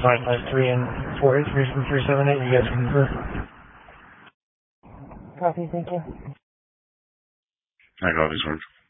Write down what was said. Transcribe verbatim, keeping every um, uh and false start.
five five three and four eight three three seven eight. You guys can confirm. Copy, thank you. I copy, Sarge.